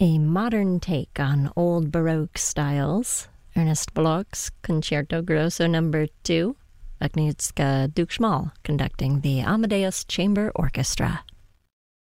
A modern take on old Baroque styles. Ernest Bloch's Concerto Grosso No. 2. Agnieszka Dukshmal conducting the Amadeus Chamber Orchestra.